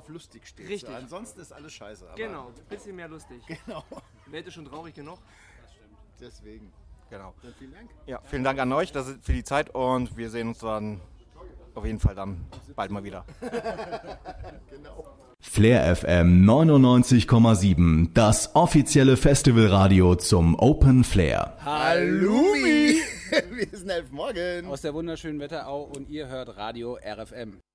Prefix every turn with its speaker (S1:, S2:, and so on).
S1: auf lustig steht.
S2: Richtig.
S1: So, ansonsten ist alles scheiße. Aber
S2: Genau, ein bisschen mehr lustig.
S1: Genau.
S2: Die Welt ist schon traurig genug.
S1: Deswegen.
S3: Genau.
S1: Dann vielen Dank.
S3: Ja, vielen Dank an euch für die Zeit und wir sehen uns dann auf jeden Fall dann bald mal wieder.
S1: Genau.
S4: Flair FM 99,7, das offizielle Festivalradio zum Open Flair.
S1: Halloumi! Wir sind 11 morgen.
S5: Aus der wunderschönen Wetterau und ihr hört Radio RFM.